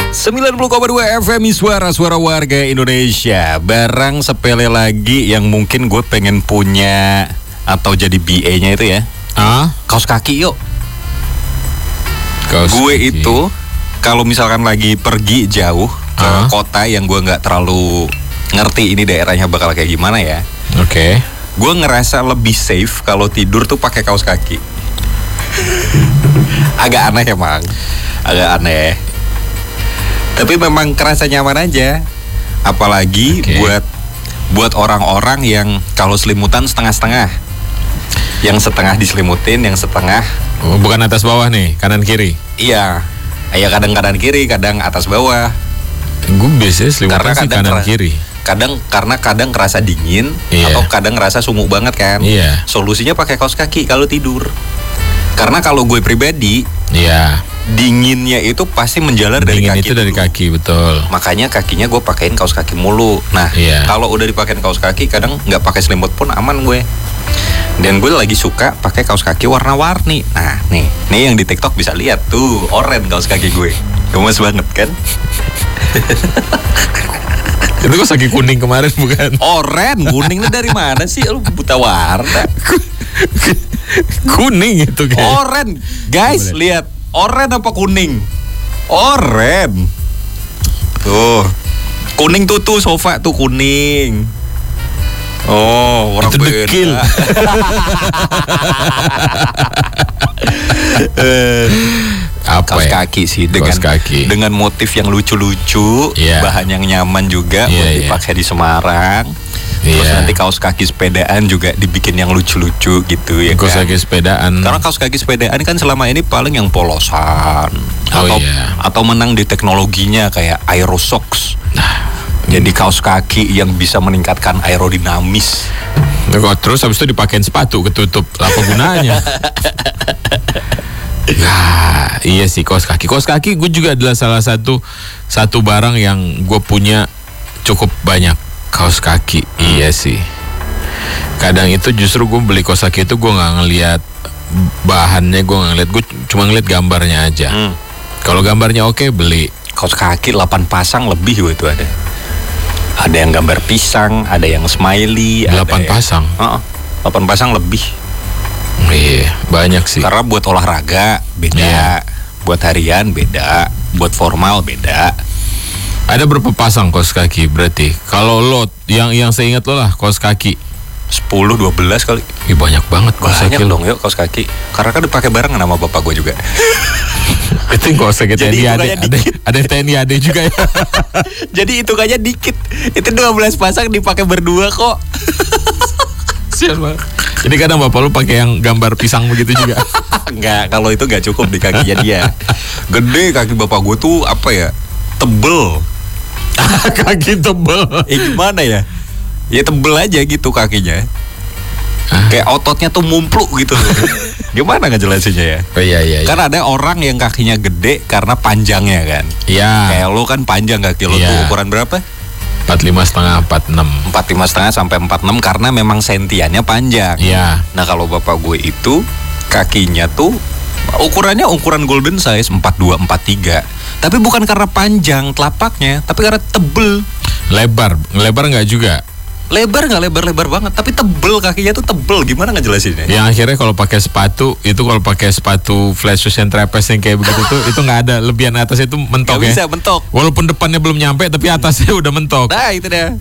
90,2 FM Suara Warga Indonesia. Barang sepele lagi yang mungkin gue pengen punya atau jadi BA-nya itu ya. Kaos kaki yuk. Gue itu kalau misalkan lagi pergi jauh ke kota yang gue nggak terlalu ngerti ini daerahnya bakal kayak gimana ya. Oke. Gue ngerasa lebih safe kalau tidur tuh pakai kaos kaki. Agak aneh emang, agak aneh. Tapi memang kerasa nyaman aja. Apalagi buat orang-orang yang kalau selimutan setengah-setengah. Yang setengah diselimutin, yang setengah bukan atas bawah nih, kanan kiri. Iya. Ya kadang kanan kiri, kadang atas bawah. Gue biasanya selimutan sih kanan kiri. Karena kadang kerasa dingin, atau kadang ngerasa sumuk banget kan. Solusinya pakai kaos kaki kalau tidur. Karena kalau gue pribadi, dinginnya itu pasti menjalar dari kaki. Dingin itu dari kaki, betul. Makanya kakinya gue pakein kaos kaki mulu. Nah, kalau udah dipakein kaos kaki, kadang nggak pakai selimut pun aman gue. Dan gue lagi suka pakai kaos kaki warna-warni. Nah, nih yang di TikTok bisa lihat tuh, oranye kaos kaki gue. Gemes banget kan? Itu kaos kaki kuning kemarin bukan? Oranye, kuningnya dari mana sih? Lu buta warna. Kuning itu kan? Oranye, guys, lihat. Oranye apa kuning? Oranye. Tuh. Kuning tuh sofa tuh kuning. Oh, orang itu dekil. Kaos kaki sih dengan motif yang lucu-lucu, bahan yang nyaman juga buat dipakai di Semarang. Terus nanti kaos kaki sepedaan juga dibikin yang lucu-lucu gitu ya. Kaos kaki sepedaan. Karena kaos kaki sepedaan kan selama ini paling yang polosan atau menang di teknologinya kayak Aerosocks. Jadi kaos kaki yang bisa meningkatkan aerodinamis. Terus habis itu dipakein sepatu ketutup, apa gunanya? Nah, iya sih kaos kaki. Kaos kaki gue juga adalah salah satu barang yang gue punya cukup banyak. Kaos kaki, iya sih. Kadang itu justru gue beli kaos kaki itu gue nggak ngelihat bahannya, gue nggak ngelihat, gue cuma ngelihat gambarnya aja. Kalau gambarnya oke, beli. Kaos kaki 8 pasang lebih gue itu ada. Ada yang gambar pisang, ada yang smiley. 8 pasang? 8 pasang lebih. Iya, banyak sih. Karena buat olahraga beda, buat harian beda, buat formal beda. Ada berapa pasang kaos kaki berarti? Kalau lo yang saya ingat lo lah kaos kaki 10-12 kali. Banyak banget kaos kaki. Banyak dong yuk kaos kaki. Karena kan dipakai barengan sama bapak gue juga. Itu kaos kaki TNI ada TNI AD juga ya. Jadi hitungannya dikit. Itu 12 pasang dipakai berdua kok. Sial banget. Jadi kadang bapak lu pakai yang gambar pisang begitu juga. Enggak, kalau itu enggak cukup di kakinya dia. Gede kaki bapak gue tuh apa ya? Tebel. Kaki tebel. Gimana ya? Ya tebel aja gitu kakinya. Kayak ototnya tuh mumpluk gitu. Gimana ngejelasinnya ya? Iya. Kan ada orang yang kakinya gede karena panjangnya kan. Iya. Kayak lo kan panjang kaki lo tuh ukuran berapa? 45,5, 46. 45,5 sampai 46 karena memang sentiannya panjang. Iya. Nah kalau bapak gue itu kakinya tuh ukurannya ukuran golden size 42, 43. Tapi bukan karena panjang telapaknya, tapi karena tebel. Lebar nggak juga? Lebar nggak lebar banget, tapi tebel kakinya tuh tebel. Gimana ngejelasinnya? Yang akhirnya kalau pakai sepatu flat shoes yang trapeze yang kayak begitu tuh itu nggak ada lebihan atasnya itu mentok. Gak bisa mentok. Walaupun depannya belum nyampe tapi atasnya udah mentok. Nah itu dia.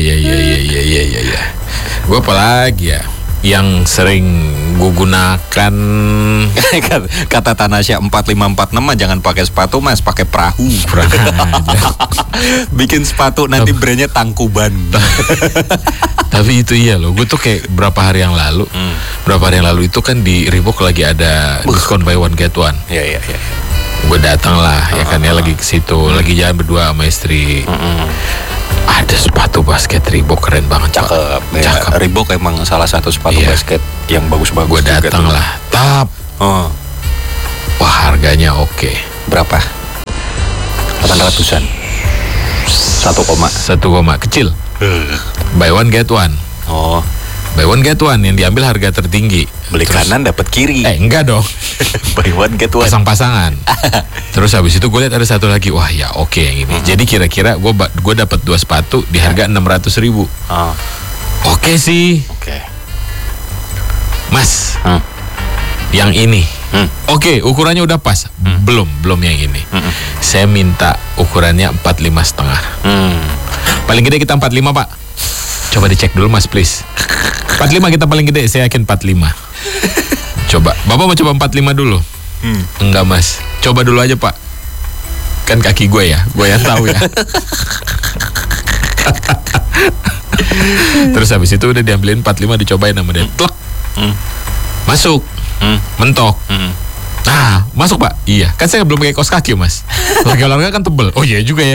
Iya. Gue apalagi ya yang sering gue gunakan. Kata Tanasya 4546 mah jangan pakai sepatu mas, pakai perahu. Bikin sepatu nanti brandnya Tangkuban. Tapi itu iya loh, gue tuh kayak berapa hari yang lalu itu kan di Reebok lagi ada diskon buy one get one. Iya. Gue datang lah ya kan ya lagi ke situ, lagi jalan berdua sama istri. Ada sepatu basket Reebok keren banget. Cakep. Reebok emang salah satu sepatu basket yang bagus-bagus. Gue datang lah, wah harganya oke. Berapa? 800-an. 1, kecil. Buy one get one. Oh. Buy one get one yang diambil harga tertinggi. Beli kanan dapat kiri. Enggak dong. Buy one get one. Pasang-pasangan. Terus habis itu gue lihat ada satu lagi. Wah ya oke yang ini. Jadi kira-kira gue dapat 2 sepatu di harga 600.000. Oke sih. Mas. Yang ini. Oke, ukurannya udah pas. Belum yang ini. Saya minta ukurannya 45,5. Paling gede kita 45, Pak. Coba dicek dulu Mas please. 45 kita paling gede, saya yakin 45. Coba, Bapak mau coba 45 dulu? Enggak Mas, coba dulu aja Pak. Kan kaki gue ya, gue yang tahu ya. Terus habis itu udah diambilin 45, dicobain sama dia. Tlek. Masuk. Mentok. Nah, masuk Pak. Iya, kan saya belum pakai kaos kaki Mas. Lagi olahraga kan tebel. Oh iya juga ya.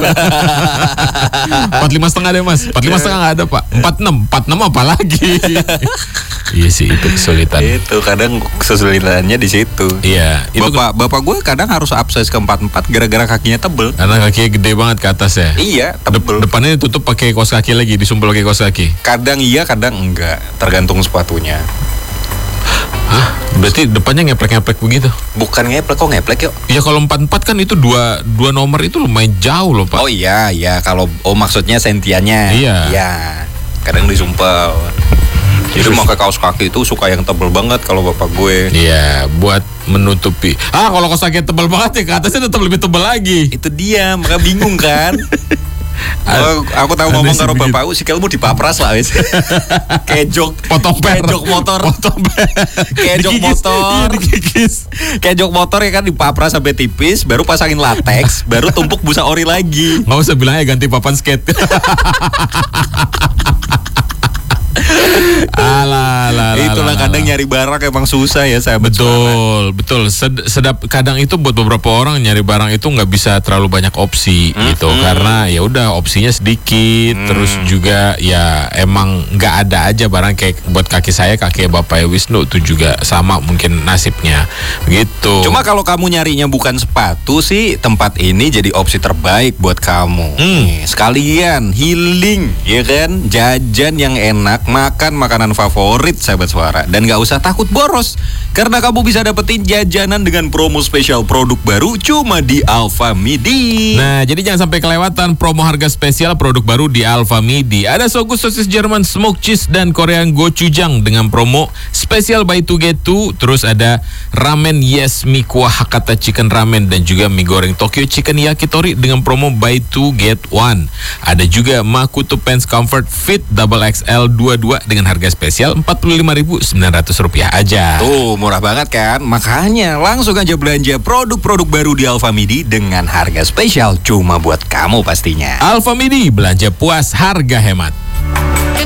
45,5 deh Mas. 45,5 nggak ada Pak. 46 apa lagi? Iya sih itu kesulitan. Itu kadang kesulitannya di situ. Iya. Bapak gue kadang harus upsize ke 44 gara-gara kakinya tebel. Karena kakinya gede banget ke atas ya. Iya, tebel. Depannya ditutup pakai kaos kaki lagi, disumpel pakai kaos kaki. Kadang iya, kadang enggak. Tergantung sepatunya. Hah? Berarti depannya ngeplek-ngeplek begitu? Bukan ngeplek, kok ngeplek yuk? Ya kalau 44 kan itu dua nomor itu lumayan jauh loh Pak. Oh iya, kalau maksudnya sentiannya. Iya. Kadang disumpel. Jadi pakai kaos kaki itu suka yang tebel banget kalau bapak gue. Iya, buat menutupi. Kalau kaos kaki tebel banget ya ke atasnya tetap lebih tebel lagi. Itu dia, maka bingung kan. Aku tahu ngomong karo bapakku sikilmu dipapras lah wis. Kejok motor. Kejok motor. Kejok motor ya kan dipapras sampai tipis, baru pasangin latex, baru tumpuk busa ori lagi. Nggak usah bilangnya ganti papan skate. Itulah kadang nyari barang emang susah ya sahabat. Betul. Sedap kadang itu buat beberapa orang nyari barang itu nggak bisa terlalu banyak opsi gitu karena ya udah opsinya sedikit. Terus juga ya emang nggak ada aja barang kayak buat kaki Bapak Wisnu tuh juga sama mungkin nasibnya gitu. Cuma kalau kamu nyarinya bukan sepatu sih, tempat ini jadi opsi terbaik buat kamu. Nih, sekalian healing ya kan, jajan yang enak, makan makanan favorit sahabat suara, dan gak usah takut boros karena kamu bisa dapetin jajanan dengan promo spesial produk baru cuma di Alfamidi. Nah, jadi jangan sampai kelewatan promo harga spesial produk baru di Alfamidi. Ada Sogus sosis Jerman smoked cheese dan Korean gochujang dengan promo spesial buy 2 get 2. Terus ada ramen yes mie kuah Hakata chicken ramen dan juga mie goreng Tokyo chicken yakitori dengan promo buy 2 get 1. Ada juga Makuto Pants Comfort Fit Double XL 22 dengan harga spesial Rp45.900 aja. Tuh, murah banget kan? Makanya langsung aja belanja produk-produk baru di Alfamidi dengan harga spesial cuma buat kamu pastinya. Alfamidi, belanja puas, harga hemat.